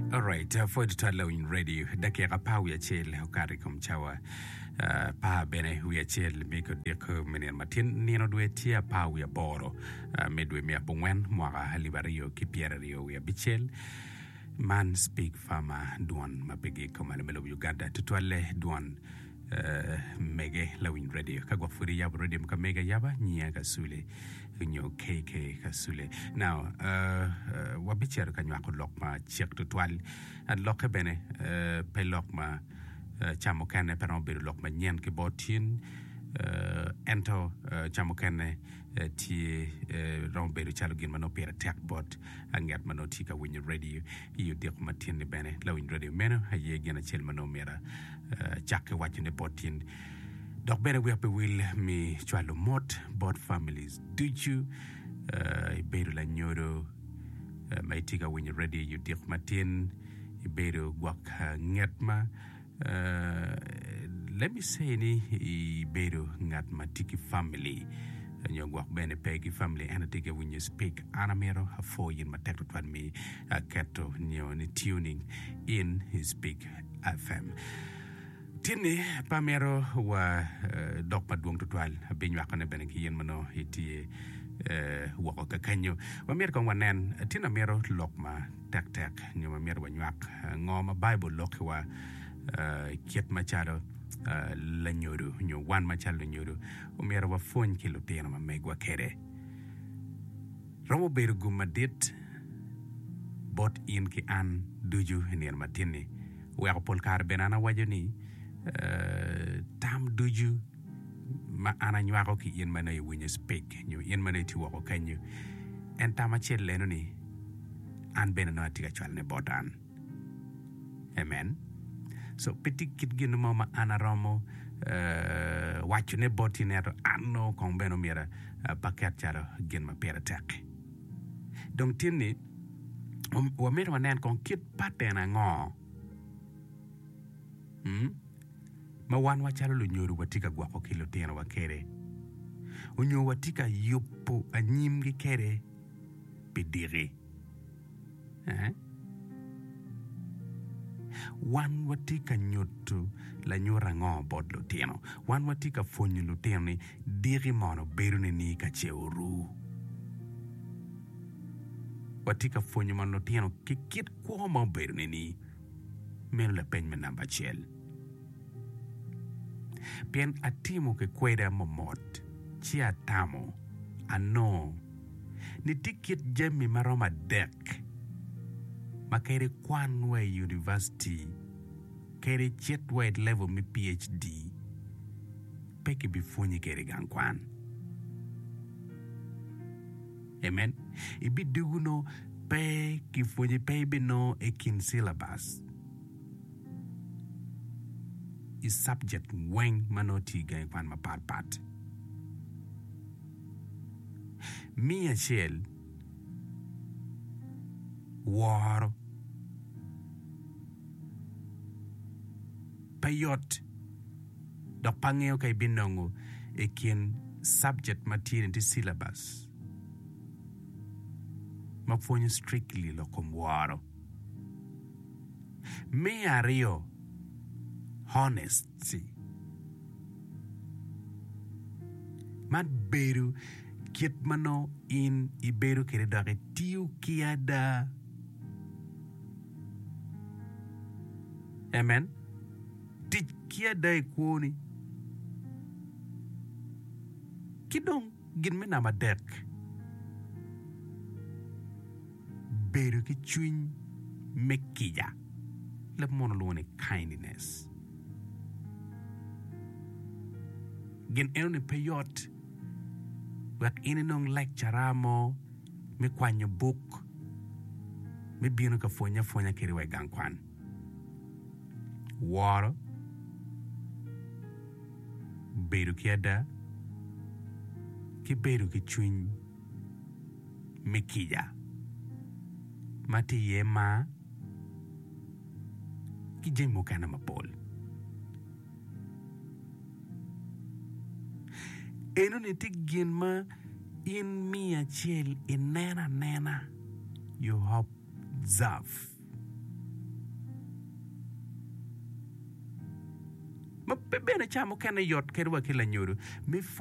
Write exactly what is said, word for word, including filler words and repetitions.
All right, uh, for the Tadlow in radio, Dakera Power Chill, Hokarikum Chawa, uh, Pa Bene, we are chill, Miko Deco, Minian Martin, Nino Duetia, Pa, we are Boro, Midway Mea Bungwen, Moa Halibario, Kipierio, we are Bichel, Man Speak Fama, Duan, Mapigi, Command Uganda, Tutuale, Duan. Uh, mege lawin radio kagwa furi yab radio mka mega yaba nya kasule nyo K K kasule now uh, uh wabicher kanyo ko lokma chek to twal ad lokhe bene uh, pe lokma uh, chamo kane peron bir lokma nyen ke botin uh, ento uh, chamo kane uh, ti uh, romberu chalo gin mano pera tech bot angat mano tika winyo radio yu dik matin bene lawin radio meno haye gena chel mano mera Uh, Jack watching the botin. Doc better we will me chwalo mot bot families. Do you uh iberu la nyoro uh, maitiga when you're ready you dik matin iberu guak ngetma uh, let me say ni iberu ngatma tiki family and your guak bene pegi family and take when you speak anamero for you matek to me uh, kato nyo ni tuning in his speak F M. Tini pamero wa uh, dok padwong tutwal binywa kana beneki yen mano hiti uh, wako kakanyo wa mer kon wanen tina mero lokma tak tak nyoma mer wanyak ngoma bible lokwa uh, kiet machado uh, lanyoru nyo wan machalo lanyoru o mer wa fon kilo tena ma megwa kere romo beru gumadit bot in ki an duju ner matini wa pol kar benana wajoni Uh, tam duju ma ana nyako ki yen manay when you speak you yen manay ti wako kanyu en tama chel leno ni an bena no atiga chwal ne botan amen so petit kit gino mama ana romo uh, wachu ne botineto anno kon beno mira uh, paket charo gen ma pera tek donc tinni um, wa mera wanen kon kit patena ngo hmm ma wan wachalo lo nyoru watika gwako kilo tena wakere unyo watika yopo anyim gi kere pedire eh wan watika nyoto la nyora ngo bodlo teno wan watika fonyu lo tene diri mono berune ni ka cheuru watika fonyu mono teno kikit kwa mo berune ni men la pen menamba chel Pien atimo ke kweda momot chi atamo ano ni ticket jemi maroma dek makere kwanwe university kere chetwe level mi P H D peki bifunyi kere gankwan amen ibi duguno pe kifunyi pe bino ekin syllabus is subject weng manoti gang kwan ma pat pat mi a shell war payot dok pangeo kay binongo ekin subject material to syllabus ma fonyo strictly lo kom waro mi a rio honesty man beru kit mano in iberu kere dake tiu kiada amen tik kiada ikoni kidong gin mena madek beru ki chuin mekija le mono lone kindness gen eno ni peyot wak ini nong lecture mo mi kwanyo book mi bino ka fonya fonya kiri wa gankwan waro beru kiada ki beru ki chuin mi kija mati yema ki jemo kana mapol eno ni tigin ma in mi achiel inena nena you observe ma bene chamo kana yot kerwa kila nyoro mi